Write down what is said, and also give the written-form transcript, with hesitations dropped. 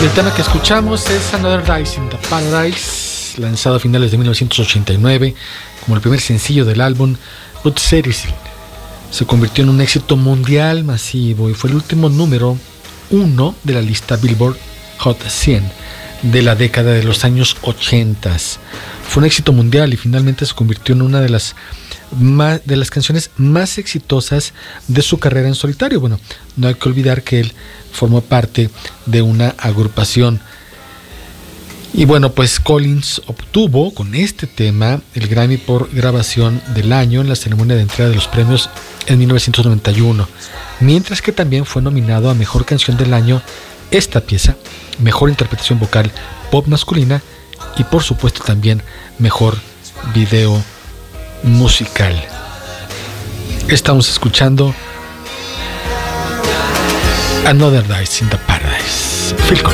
El tema que escuchamos es Another Dice in the Paradise, lanzado a finales de 1989 como el primer sencillo del álbum Good Citizen. Se convirtió en un éxito mundial masivo y fue el último número 1 de la lista Billboard Hot 100 de la década de los años 80. Fue un éxito mundial y finalmente se convirtió en una de las canciones más exitosas de su carrera en solitario. Bueno, no hay que olvidar que él formó parte de una agrupación. Y bueno, pues Collins obtuvo con este tema el Grammy por grabación del año en la ceremonia de entrega de los premios en 1991, mientras que también fue nominado a Mejor Canción del Año esta pieza, Mejor Interpretación Vocal Pop Masculina y por supuesto también Mejor Video Musical. Estamos escuchando Another Dice in the Paradise, Phil Collins.